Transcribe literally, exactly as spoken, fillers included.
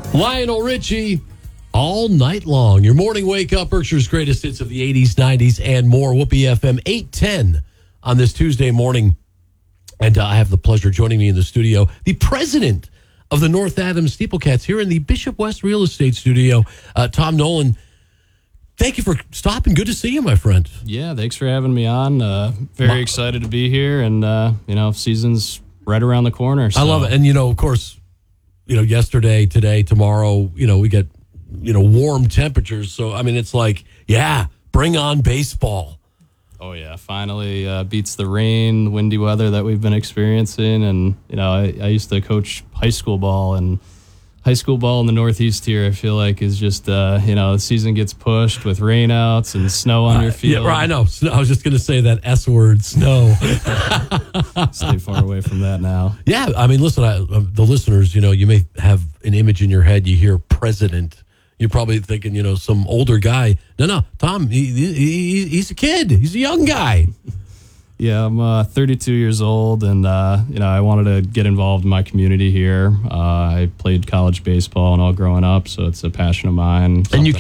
Lionel Richie, all night long. Your morning wake up, Berkshire's greatest hits of the eighties, nineties, and more. Whoopee F M eight ten on this Tuesday morning. And uh, I have the pleasure joining me in the studio, the president of the North Adams Steeplecats here in the Bishop West Real Estate Studio, uh, Tom Nolan. Thank you for stopping. Good to see you, my friend. Yeah, thanks for having me on. Uh, very my, excited to be here. And, uh, you know, season's right around the corner. So. I love it. And, you know, of course, you know, yesterday, today, tomorrow, you know, we get, you know, warm temperatures. So, I mean, it's like, yeah, bring on baseball. Oh, yeah. Finally uh, beats the rain, the windy weather that we've been experiencing. And, you know, I, I used to coach high school ball, and high school ball in the Northeast here, I feel like, is just, uh, you know, the season gets pushed with rainouts and snow on your field. Uh, yeah, right, I know. I was just going to say that S word, snow. Stay far away from that now. Yeah, I mean, listen, I, uh, the listeners, you know, you may have an image in your head. You hear president. You're probably thinking, you know, some older guy. No, no, Tom, he, he, he's a kid. He's a young guy. Yeah, I'm uh, thirty-two years old, and uh, you know, I wanted to get involved in my community here. Uh, I played college baseball and all growing up, so it's a passion of mine. And you